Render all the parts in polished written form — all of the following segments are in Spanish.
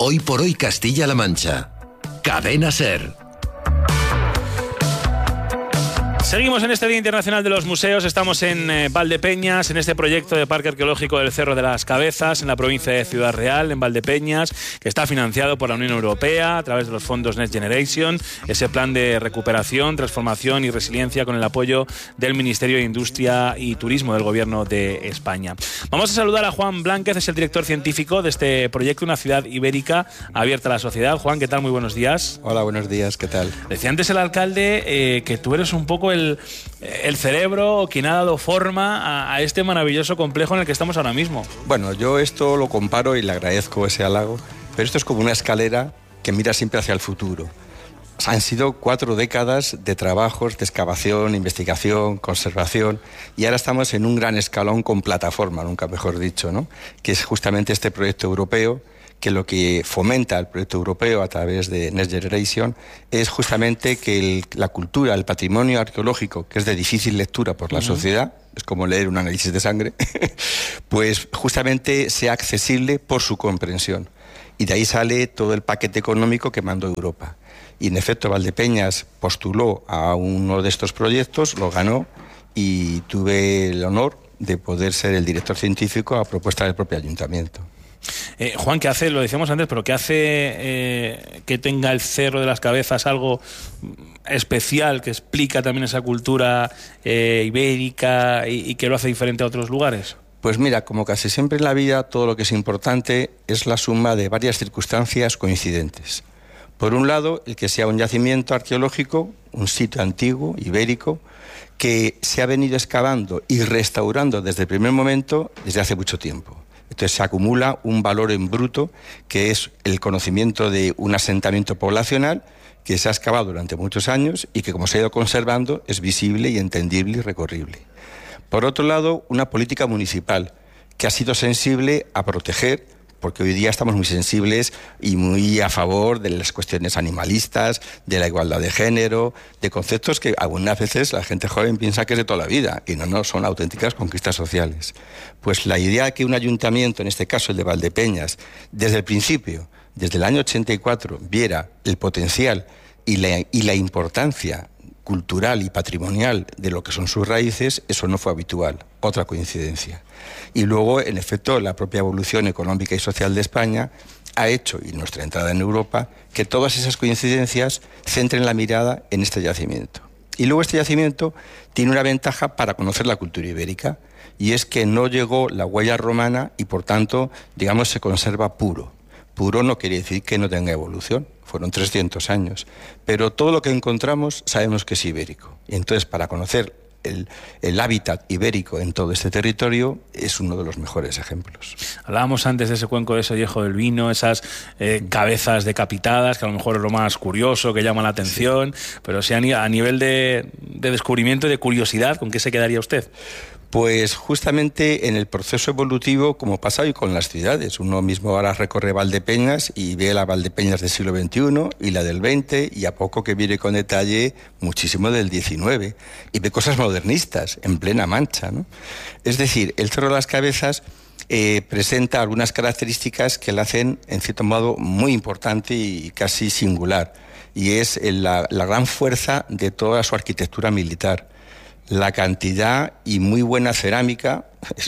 Hoy por hoy Castilla-La Mancha. Cadena SER. Seguimos en este Día Internacional de los Museos. Estamos en Valdepeñas, en este proyecto de Parque Arqueológico del Cerro de las Cabezas, en la provincia de Ciudad Real, en Valdepeñas, que está financiado por la Unión Europea a través de los fondos Next Generation, ese plan de recuperación, transformación y resiliencia con el apoyo del Ministerio de Industria y Turismo del Gobierno de España. Vamos a saludar a Juan Blánquez, es el director científico de este proyecto, una ciudad ibérica abierta a la sociedad. Juan, ¿qué tal? Muy buenos días. Hola, buenos días, ¿qué tal? Decía antes el alcalde que tú eres un poco el cerebro quien ha dado forma a este maravilloso complejo en el que estamos ahora mismo. Bueno, yo esto lo comparo y le agradezco ese halago, pero esto es como una escalera que mira siempre hacia el futuro. Han sido 4 décadas de trabajos de excavación, investigación, conservación, y ahora estamos en un gran escalón con plataforma, nunca mejor dicho, ¿no? Que es justamente este proyecto europeo, que lo que fomenta el proyecto europeo a través de Next Generation es justamente que la cultura, el patrimonio arqueológico, que es de difícil lectura por la sociedad, es como leer un análisis de sangre, pues justamente sea accesible por su comprensión. Y de ahí sale todo el paquete económico que mandó Europa. Y en efecto, Valdepeñas postuló a uno de estos proyectos, lo ganó, y tuve el honor de poder ser el director científico a propuesta del propio ayuntamiento. Juan, ¿qué hace? Lo decíamos antes, pero ¿qué hace que tenga el Cerro de las Cabezas algo especial, que explica también esa cultura ibérica y que lo hace diferente a otros lugares? Pues mira, como casi siempre en la vida, todo lo que es importante es la suma de varias circunstancias coincidentes. Por un lado, el que sea un yacimiento arqueológico, un sitio antiguo, ibérico, que se ha venido excavando y restaurando desde el primer momento, desde hace mucho tiempo. Entonces se acumula un valor en bruto, que es el conocimiento de un asentamiento poblacional que se ha excavado durante muchos años y que, como se ha ido conservando, es visible y entendible y recorrible. Por otro lado, una política municipal que ha sido sensible a proteger, porque hoy día estamos muy sensibles y muy a favor de las cuestiones animalistas, de la igualdad de género, de conceptos que algunas veces la gente joven piensa que es de toda la vida, y no, son auténticas conquistas sociales. Pues la idea de que un ayuntamiento, en este caso el de Valdepeñas, desde el principio, desde el año 84, viera el potencial y la importancia cultural y patrimonial de lo que son sus raíces, eso no fue habitual, otra coincidencia. Y luego, en efecto, la propia evolución económica y social de España ha hecho, y nuestra entrada en Europa, que todas esas coincidencias centren la mirada en este yacimiento. Y luego este yacimiento tiene una ventaja para conocer la cultura ibérica, y es que no llegó la huella romana y, por tanto, digamos, se conserva puro. Puro no quiere decir que no tenga evolución, fueron 300 años, pero todo lo que encontramos sabemos que es ibérico. Y entonces, para conocer el hábitat ibérico en todo este territorio, es uno de los mejores ejemplos. Hablábamos antes de ese cuenco de Sollejo del Vino, esas cabezas decapitadas, que a lo mejor es lo más curioso, que llama la atención, sí. Pero si a nivel de descubrimiento y de curiosidad, ¿con qué se quedaría usted? Pues justamente en el proceso evolutivo, como pasa hoy con las ciudades. Uno mismo ahora recorre Valdepeñas y ve la Valdepeñas del siglo XXI y la del XX, y a poco que viene con detalle muchísimo del XIX, y ve cosas modernistas en plena Mancha, ¿no? Es decir, el Cerro de las Cabezas presenta algunas características que la hacen, en cierto modo, muy importante y casi singular, y es la gran fuerza de toda su arquitectura militar. La cantidad y muy buena cerámica.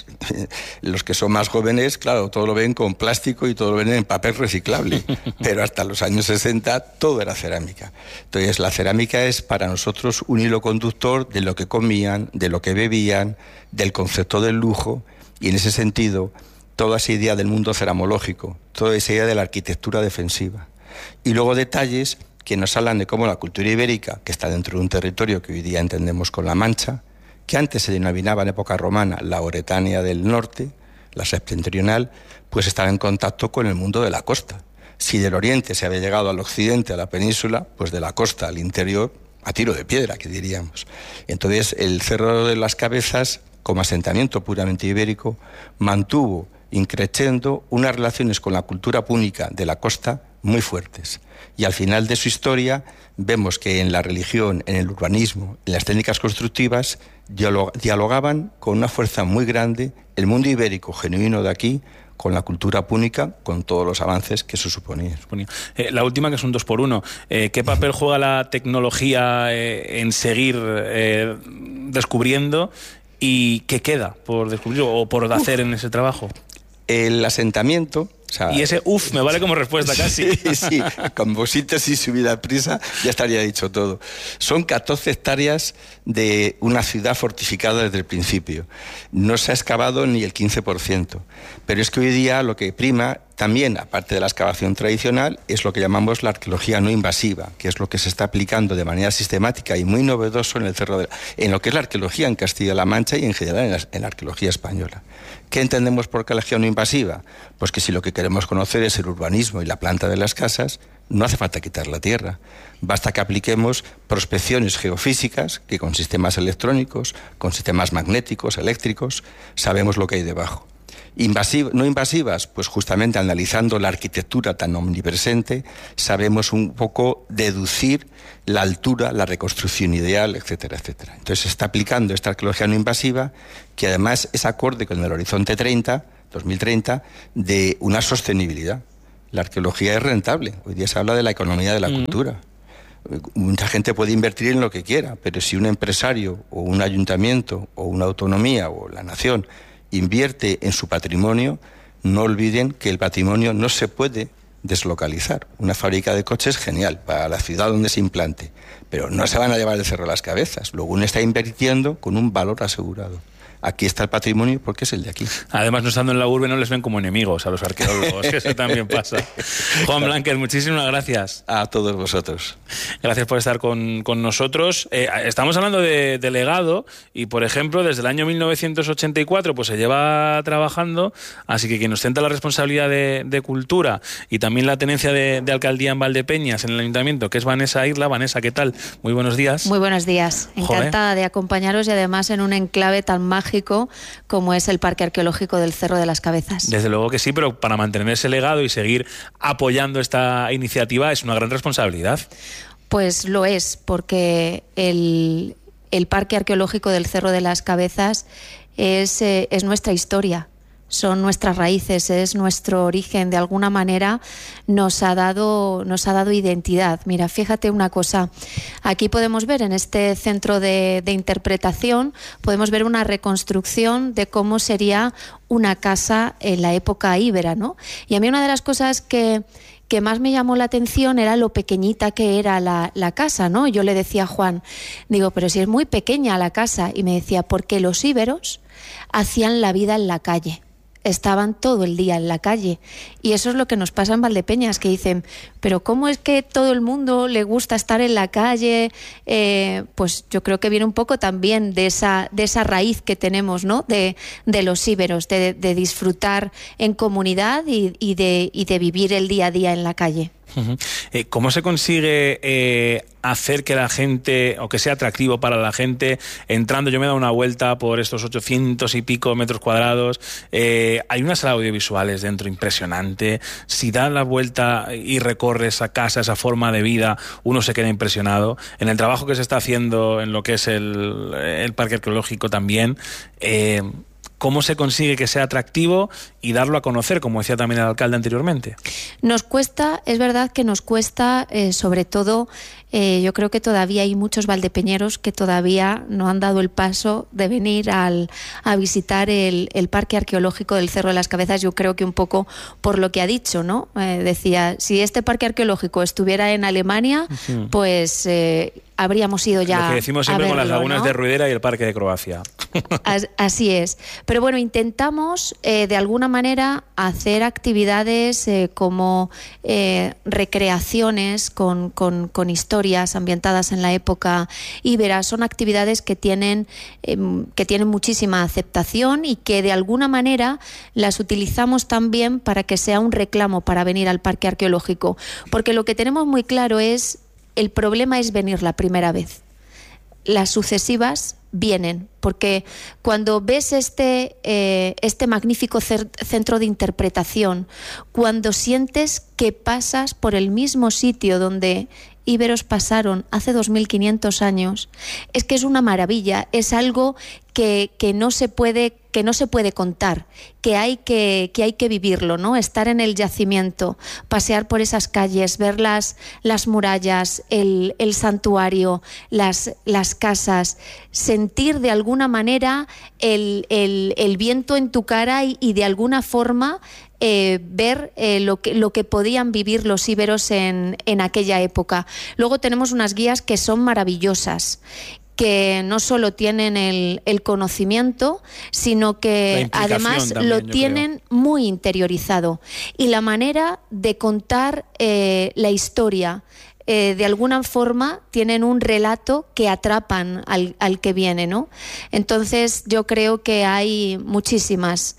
Los que son más jóvenes, claro, todo lo ven con plástico y todo lo ven en papel reciclable, pero hasta los años 60 todo era cerámica. Entonces la cerámica es para nosotros un hilo conductor de lo que comían, de lo que bebían, del concepto del lujo, y en ese sentido toda esa idea del mundo ceramológico, toda esa idea de la arquitectura defensiva. Y luego detalles que nos hablan de cómo la cultura ibérica, que está dentro de un territorio que hoy día entendemos con la Mancha, que antes se denominaba en época romana la Oretania del Norte, la septentrional, pues estaba en contacto con el mundo de la costa. Si del oriente se había llegado al occidente, a la península, pues de la costa al interior, a tiro de piedra, que diríamos. Entonces, el Cerro de las Cabezas, como asentamiento puramente ibérico, mantuvo increciendo unas relaciones con la cultura púnica de la costa muy fuertes. Y al final de su historia vemos que en la religión, en el urbanismo, en las técnicas constructivas, dialogaban con una fuerza muy grande el mundo ibérico genuino de aquí con la cultura púnica, con todos los avances que eso suponía. La última, que es un 2x1. ¿Qué papel juega la tecnología en seguir descubriendo y qué queda por descubrir o por hacer en ese trabajo? El asentamiento... O sea, y ese me vale como respuesta casi. Sí, con vositas y subida a prisa ya estaría dicho todo. Son 14 hectáreas de una ciudad fortificada desde el principio. No se ha excavado ni el 15%. Pero es que hoy día lo que prima también, aparte de la excavación tradicional, es lo que llamamos la arqueología no invasiva, que es lo que se está aplicando de manera sistemática y muy novedoso en el en lo que es la arqueología en Castilla-La Mancha y en general en la arqueología española. ¿Qué entendemos por arqueología no invasiva? Pues que si lo que queremos conocer es el urbanismo y la planta de las casas, no hace falta quitar la tierra. Basta que apliquemos prospecciones geofísicas, que con sistemas electrónicos, con sistemas magnéticos, eléctricos, sabemos lo que hay debajo. No invasivas, pues justamente analizando la arquitectura tan omnipresente, sabemos un poco deducir la altura, la reconstrucción ideal, etcétera, etcétera. Entonces se está aplicando esta arqueología no invasiva, que además es acorde con el horizonte 2030, de una sostenibilidad. La arqueología es rentable. Hoy día se habla de la economía de la cultura. Mucha gente puede invertir en lo que quiera, pero si un empresario o un ayuntamiento o una autonomía o la nación invierte en su patrimonio, no olviden que el patrimonio no se puede deslocalizar. Una fábrica de coches, genial, para la ciudad donde se implante, pero no se van a llevar el Cerro de las Cabezas. Luego uno está invirtiendo con un valor asegurado. Aquí está el patrimonio porque es el de aquí. Además, no estando en la urbe, no les ven como enemigos a los arqueólogos. Eso también pasa. Juan Blanquez, muchísimas gracias. A todos vosotros. Gracias por estar con nosotros. Estamos hablando de legado y, por ejemplo, desde el año 1984 pues se lleva trabajando, así que quien ostenta la responsabilidad de cultura y también la tenencia de alcaldía en Valdepeñas, en el ayuntamiento, que es Vanessa Irla. Vanessa, ¿qué tal? Muy buenos días. Muy buenos días. Encantada de acompañaros y además en un enclave tan mágico como es el Parque Arqueológico del Cerro de las Cabezas. Desde luego que sí, pero para mantener ese legado y seguir apoyando esta iniciativa es una gran responsabilidad. Pues lo es, porque el Parque Arqueológico del Cerro de las Cabezas es nuestra historia. Son nuestras raíces, es nuestro origen. De alguna manera nos ha dado identidad. Mira, fíjate una cosa. Aquí podemos ver en este centro de interpretación, podemos ver una reconstrucción de cómo sería una casa en la época íbera, ¿no? Y a mí una de las cosas que más me llamó la atención era lo pequeñita que era la casa, ¿no? Yo le decía a Juan, digo, pero si es muy pequeña la casa. Y me decía, porque los íberos hacían la vida en la calle. Estaban todo el día en la calle. Y eso es lo que nos pasa en Valdepeñas, que dicen, pero ¿cómo es que todo el mundo le gusta estar en la calle? Pues yo creo que viene un poco también de esa raíz que tenemos, ¿no? De los íberos, de disfrutar en comunidad y de vivir el día a día en la calle. ¿Cómo se consigue hacer que la gente, o que sea atractivo para la gente, entrando? Yo me he dado una vuelta por estos 800 y pico metros cuadrados, hay unas salas audiovisuales dentro impresionante. Si das la vuelta y recorres esa casa, esa forma de vida, uno se queda impresionado. En el trabajo que se está haciendo en lo que es el parque arqueológico también, ¿cómo se consigue que sea atractivo y darlo a conocer, como decía también el alcalde anteriormente? Nos cuesta, es verdad que nos cuesta, sobre todo, yo creo que todavía hay muchos valdepeñeros que todavía no han dado el paso de venir a visitar el Parque Arqueológico del Cerro de las Cabezas. Yo creo que un poco por lo que ha dicho, ¿no? Decía, si este Parque Arqueológico estuviera en Alemania, pues habríamos ido ya. Lo que decimos siempre, verlo, con las lagunas, ¿no?, de Ruidera y el Parque de Croacia. Así es. Pero bueno, intentamos de alguna manera hacer actividades como recreaciones con historias ambientadas en la época íbera. Son actividades que tienen muchísima aceptación y que de alguna manera las utilizamos también para que sea un reclamo para venir al Parque Arqueológico. Porque lo que tenemos muy claro es, el problema es venir la primera vez. Las sucesivas vienen, porque cuando ves este magnífico centro de interpretación, cuando sientes que pasas por el mismo sitio donde íberos pasaron hace 2500 años, es que es una maravilla, es algo que no se puede contar, que hay que vivirlo, ¿no? Estar en el yacimiento, pasear por esas calles, ver las murallas, el santuario, las casas, sentir de alguna manera el viento en tu cara y de alguna forma ver lo que podían vivir los íberos en aquella época. Luego tenemos unas guías que son maravillosas, que no solo tienen el conocimiento, sino que además también, lo tienen muy interiorizado. Y la manera de contar la historia, de alguna forma tienen un relato que atrapan al que viene, ¿no? Entonces yo creo que hay muchísimas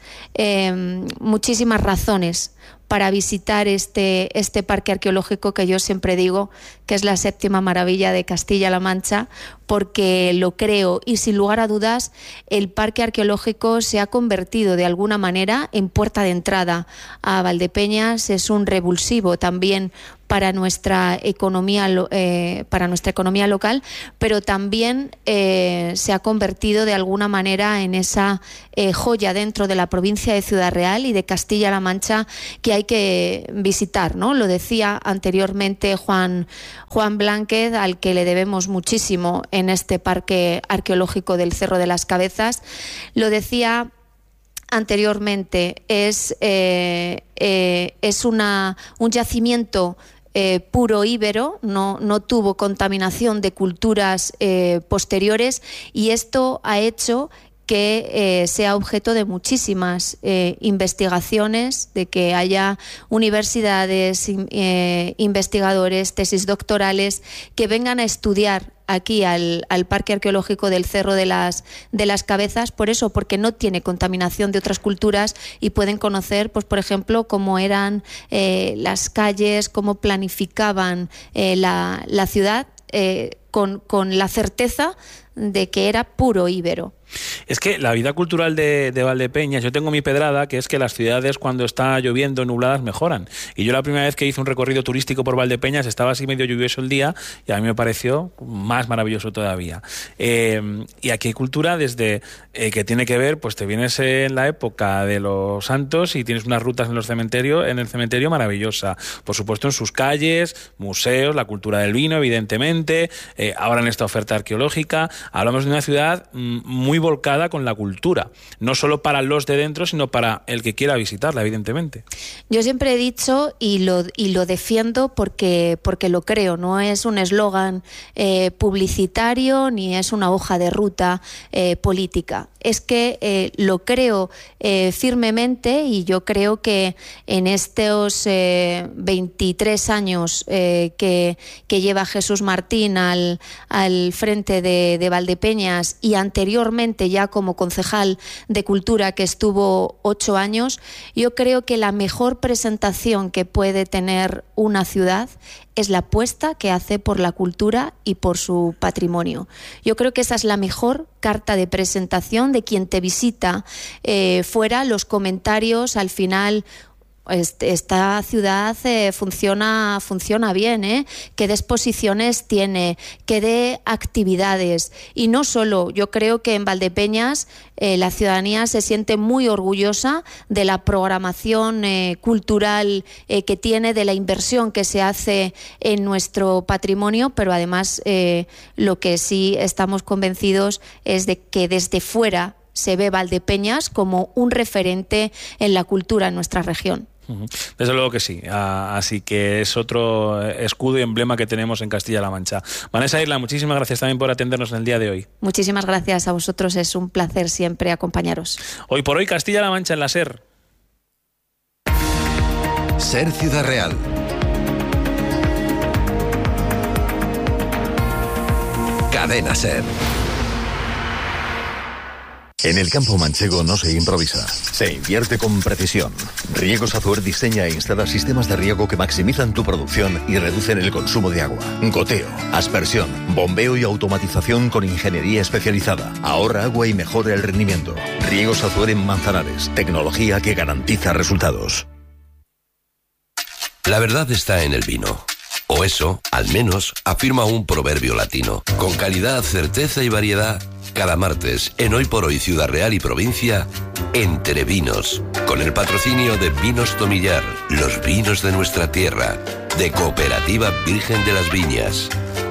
razones para visitar este parque arqueológico, que yo siempre digo que es la séptima maravilla de Castilla-La Mancha, porque lo creo, y sin lugar a dudas el parque arqueológico se ha convertido de alguna manera en puerta de entrada a Valdepeñas. Es un revulsivo también para nuestra economía local, pero también se ha convertido de alguna manera en esa joya dentro de la provincia de Ciudad Real y de Castilla-La Mancha que hay que visitar, ¿no? Lo decía anteriormente Juan Blánquez, al que le debemos muchísimo en este parque arqueológico del Cerro de las Cabezas. Lo decía anteriormente, es un yacimiento puro íbero, no tuvo contaminación de culturas posteriores, y esto ha hecho que sea objeto de muchísimas investigaciones, de que haya universidades, investigadores, tesis doctorales que vengan a estudiar aquí al Parque Arqueológico del Cerro de las Cabezas, por eso, porque no tiene contaminación de otras culturas y pueden conocer, pues por ejemplo, cómo eran las calles, cómo planificaban la ciudad, con la certeza de que era puro íbero. Es que la vida cultural de Valdepeñas, yo tengo mi pedrada, que es que las ciudades cuando está lloviendo, nubladas, mejoran. Y yo la primera vez que hice un recorrido turístico por Valdepeñas estaba así medio lluvioso el día y a mí me pareció más maravilloso todavía. Y aquí hay cultura desde que tiene que ver, pues te vienes en la época de los santos y tienes unas rutas en el cementerio maravillosa. Por supuesto en sus calles, museos, la cultura del vino, evidentemente, ahora en esta oferta arqueológica. Hablamos de una ciudad muy volcada con la cultura, no solo para los de dentro, sino para el que quiera visitarla, evidentemente. Yo siempre he dicho y lo defiendo porque lo creo, no es un eslogan publicitario ni es una hoja de ruta política. Es que lo creo firmemente, y yo creo que en estos 23 años que lleva Jesús Martín al frente de Valdepeñas, y anteriormente ya como concejal de Cultura, que estuvo 8 años, yo creo que la mejor presentación que puede tener una ciudad es la apuesta que hace por la cultura y por su patrimonio. Yo creo que esa es la mejor carta de presentación de quien te visita fuera. Los comentarios al final: esta ciudad funciona bien, qué de exposiciones tiene, qué de actividades. Y no solo, yo creo que en Valdepeñas la ciudadanía se siente muy orgullosa de la programación cultural que tiene, de la inversión que se hace en nuestro patrimonio, pero además lo que sí estamos convencidos es de que desde fuera se ve Valdepeñas como un referente en la cultura en nuestra región. Desde luego que sí, así que es otro escudo y emblema que tenemos en Castilla-La Mancha. Vanessa Irla, muchísimas gracias también por atendernos en el día de hoy. Muchísimas gracias a vosotros, es un placer siempre acompañaros. Hoy por hoy Castilla-La Mancha en la SER. SER Ciudad Real. Cadena SER. En el campo manchego no se improvisa, se invierte con precisión. Riegos Azuer diseña e instala sistemas de riego que maximizan tu producción y reducen el consumo de agua. Goteo, aspersión, bombeo y automatización con ingeniería especializada. Ahorra agua y mejora el rendimiento. Riegos Azuer en Manzanares, tecnología que garantiza resultados. La verdad está en el vino. O eso, al menos, afirma un proverbio latino. Con calidad, certeza y variedad, cada martes, en Hoy por Hoy Ciudad Real y Provincia, Entre Vinos, con el patrocinio de Vinos Tomillar, los vinos de nuestra tierra, de Cooperativa Virgen de las Viñas.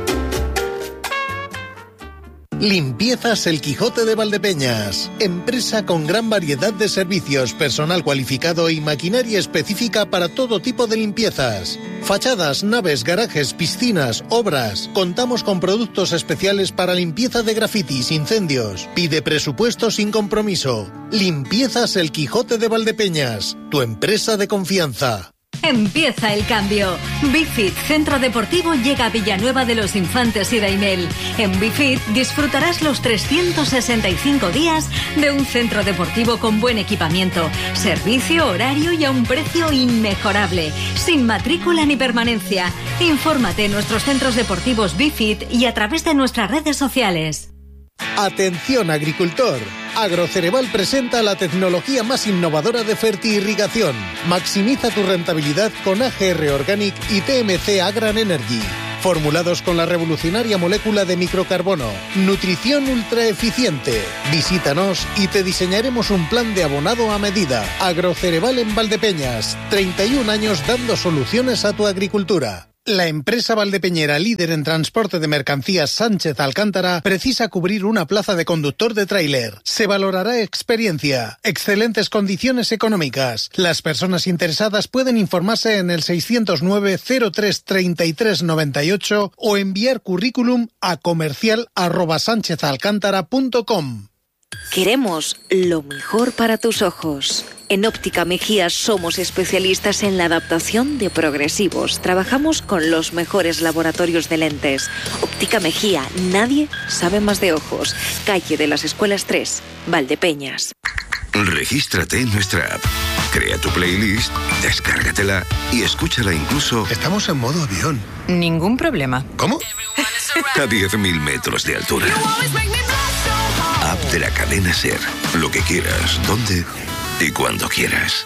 Limpiezas El Quijote de Valdepeñas. Empresa con gran variedad de servicios, personal cualificado y maquinaria específica para todo tipo de limpiezas. Fachadas, naves, garajes, piscinas, obras. Contamos con productos especiales para limpieza de grafitis, incendios. Pide presupuesto sin compromiso. Limpiezas El Quijote de Valdepeñas. Tu empresa de confianza. Empieza el cambio. Bifit Centro Deportivo llega a Villanueva de los Infantes y Daimel. En Bifit disfrutarás los 365 días de un centro deportivo con buen equipamiento, servicio, horario y a un precio inmejorable, sin matrícula ni permanencia. Infórmate en nuestros centros deportivos Bifit y a través de nuestras redes sociales. Atención agricultor. Agrocereval presenta la tecnología más innovadora de fertirrigación. Maximiza tu rentabilidad con AGR Organic y TMC Agran Energy. Formulados con la revolucionaria molécula de microcarbono. Nutrición ultra eficiente. Visítanos y te diseñaremos un plan de abonado a medida. Agrocereval en Valdepeñas. 31 años dando soluciones a tu agricultura. La empresa valdepeñera líder en transporte de mercancías Sánchez Alcántara precisa cubrir una plaza de conductor de tráiler. Se valorará experiencia, excelentes condiciones económicas. Las personas interesadas pueden informarse en el 609 03 33 98 o enviar currículum a comercial@sanchezalcántara.com. Queremos lo mejor para tus ojos. En Óptica Mejía somos especialistas en la adaptación de progresivos. Trabajamos con los mejores laboratorios de lentes. Óptica Mejía, nadie sabe más de ojos. Calle de las Escuelas 3, Valdepeñas. Regístrate en nuestra app. Crea tu playlist, descárgatela y escúchala incluso... Estamos en modo avión. Ningún problema. ¿Cómo? A 10.000 metros de altura. App de la cadena SER. Lo que quieras, dónde y cuando quieras.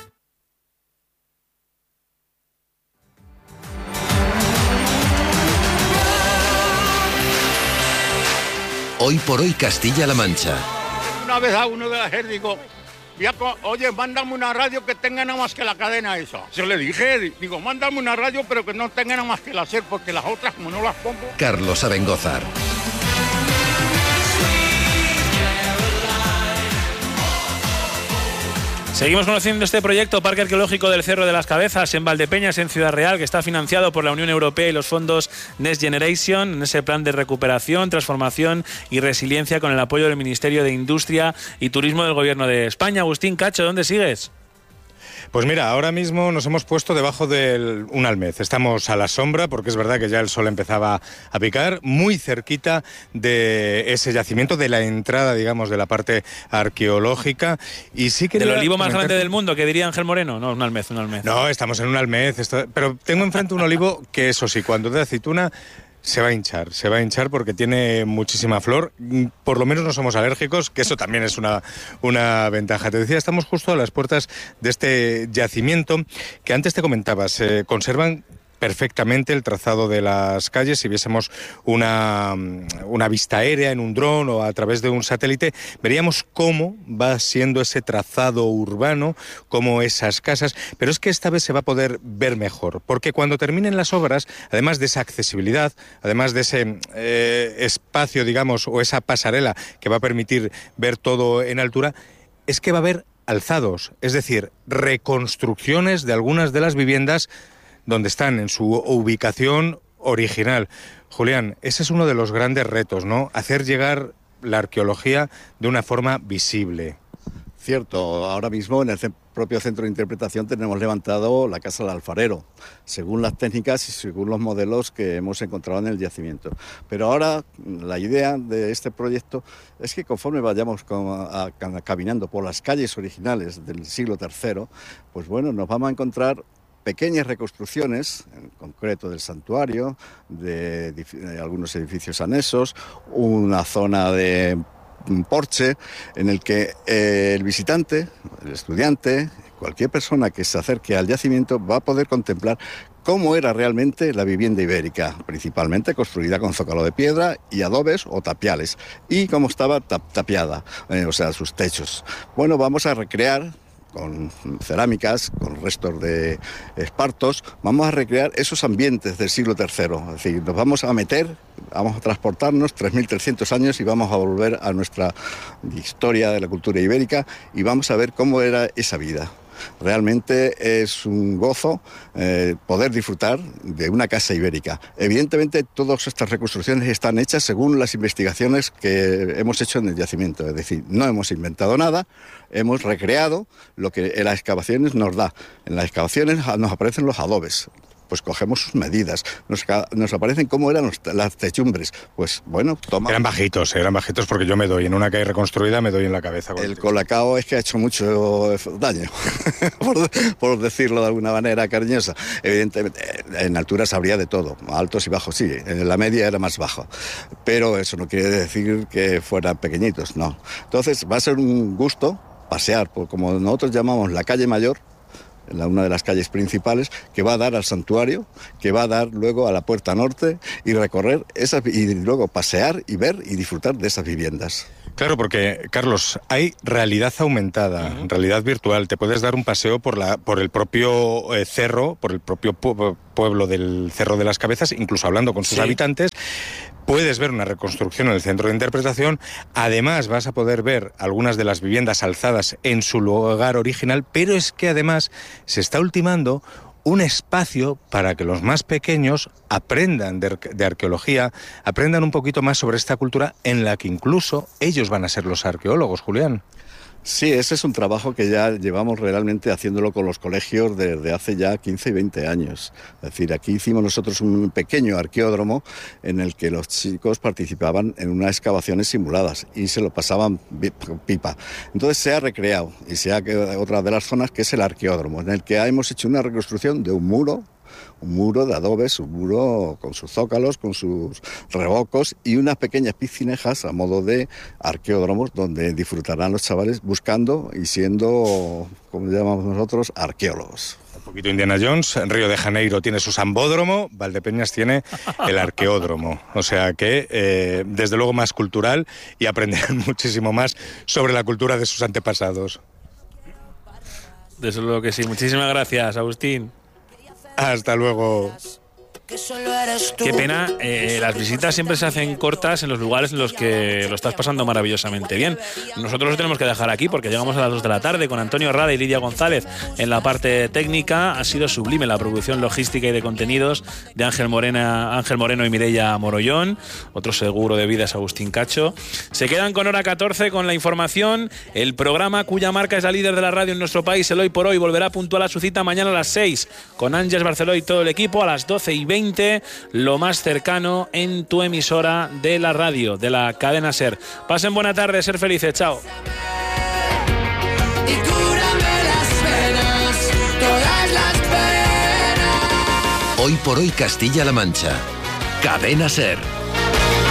Hoy por Hoy Castilla-La Mancha. Una vez a uno de la SER digo, oye, mándame una radio que tenga nada más que la cadena esa. Yo le dije, digo, mándame una radio pero que no tenga nada más que la SER, porque las otras como no las pongo... Carlos Abengózar. Seguimos conociendo este proyecto Parque Arqueológico del Cerro de las Cabezas en Valdepeñas, en Ciudad Real, que está financiado por la Unión Europea y los fondos Next Generation en ese plan de recuperación, transformación y resiliencia con el apoyo del Ministerio de Industria y Turismo del Gobierno de España. Agustín Cacho, ¿dónde sigues? Pues mira, ahora mismo nos hemos puesto debajo de un almez. Estamos a la sombra, porque es verdad que ya el sol empezaba a picar, muy cerquita de ese yacimiento, de la entrada, digamos, de la parte arqueológica. Y sí que ¿Del olivo más grande del mundo, que diría Ángel Moreno? No, un almez. No, estamos en un almez, pero tengo enfrente un olivo que, eso sí, cuando de aceituna... Se va a hinchar porque tiene muchísima flor. Por lo menos no somos alérgicos, que eso también es una ventaja. Te decía, estamos justo a las puertas de este yacimiento que antes te comentaba, se conservan perfectamente el trazado de las calles. Si viésemos una vista aérea en un dron o a través de un satélite, veríamos cómo va siendo ese trazado urbano, cómo esas casas, pero es que esta vez se va a poder ver mejor, porque cuando terminen las obras, además de esa accesibilidad, además de ese espacio, digamos, o esa pasarela que va a permitir ver todo en altura, es que va a haber alzados, es decir, reconstrucciones de algunas de las viviendas donde están en su ubicación original. Julián, ese es uno de los grandes retos, ¿no? Hacer llegar la arqueología de una forma visible. Cierto, ahora mismo en el propio centro de interpretación tenemos levantado la Casa del Alfarero, según las técnicas y según los modelos que hemos encontrado en el yacimiento. Pero ahora la idea de este proyecto es que conforme vayamos caminando por las calles originales del siglo III, pues bueno, nos vamos a encontrar pequeñas reconstrucciones, en concreto del santuario, de algunos edificios anexos, una zona de un porche en el que el visitante, el estudiante, cualquier persona que se acerque al yacimiento va a poder contemplar cómo era realmente la vivienda ibérica, principalmente construida con zócalo de piedra y adobes o tapiales, y cómo estaba tapiada, o sea, sus techos. Bueno, vamos a recrear con cerámicas, con restos de espartos, vamos a recrear esos ambientes del siglo III. Es decir, nos vamos a meter, vamos a transportarnos 3.300 años y vamos a volver a nuestra historia de la cultura ibérica y vamos a ver cómo era esa vida. Realmente es un gozo poder disfrutar de una casa ibérica. Evidentemente, todas estas reconstrucciones están hechas según las investigaciones que hemos hecho en el yacimiento. Es decir, no hemos inventado nada, hemos recreado lo que en las excavaciones nos da. En las excavaciones nos aparecen los adobes. Pues cogemos sus medidas, nos aparecen cómo eran las techumbres. Pues bueno, toma. Eran bajitos porque yo me doy, en una calle reconstruida me doy en la cabeza. El colacao es que ha hecho mucho daño, por decirlo de alguna manera cariñosa. Evidentemente, en alturas habría de todo, altos y bajos, sí, en la media era más bajo. Pero eso no quiere decir que fueran pequeñitos, no. Entonces va a ser un gusto pasear por, como nosotros llamamos, la calle Mayor, una de las calles principales, que va a dar al santuario, que va a dar luego a la Puerta Norte y recorrer esas, y luego pasear y ver y disfrutar de esas viviendas. Claro, porque, Carlos, hay realidad aumentada, realidad virtual. Te puedes dar un paseo por el propio cerro, por el propio pueblo del Cerro de las Cabezas, incluso hablando con sus habitantes. Puedes ver una reconstrucción en el centro de interpretación. Además, vas a poder ver algunas de las viviendas alzadas en su lugar original, pero es que además se está ultimando un espacio para que los más pequeños aprendan de arqueología, aprendan un poquito más sobre esta cultura en la que incluso ellos van a ser los arqueólogos, Julián. Sí, ese es un trabajo que ya llevamos realmente haciéndolo con los colegios desde hace ya 15 y 20 años. Es decir, aquí hicimos nosotros un pequeño arqueódromo en el que los chicos participaban en unas excavaciones simuladas y se lo pasaban pipa. Entonces se ha recreado y se ha quedado otra de las zonas que es el arqueódromo, en el que hemos hecho una reconstrucción de un muro de adobes, un muro con sus zócalos, con sus revocos y unas pequeñas piscinejas a modo de arqueódromos donde disfrutarán los chavales buscando y siendo, como llamamos nosotros, arqueólogos. Un poquito Indiana Jones, en Río de Janeiro tiene su sambódromo, Valdepeñas tiene el arqueódromo. O sea que, desde luego, más cultural y aprenderán muchísimo más sobre la cultura de sus antepasados. Desde luego que sí. Muchísimas gracias, Agustín. Hasta luego. Qué pena, las visitas siempre se hacen cortas en los lugares en los que lo estás pasando maravillosamente bien. Nosotros lo tenemos que dejar aquí porque llegamos a las 2 de la tarde con Antonio Rada y Lidia González en la parte técnica. Ha sido sublime la producción logística y de contenidos de Ángel Moreno y Mireia Morollón. Otro seguro de vida es Agustín Cacho. Se quedan con Hora 14 con la información. El programa cuya marca es la líder de la radio en nuestro país, el Hoy por Hoy, volverá puntual a su cita mañana a las 6 con Ángeles Barceló y todo el equipo. A las 12:20, lo más cercano en tu emisora de la radio, de la cadena SER. Pasen buena tarde, ser felices, chao. Hoy por Hoy Castilla-La Mancha. Cadena SER.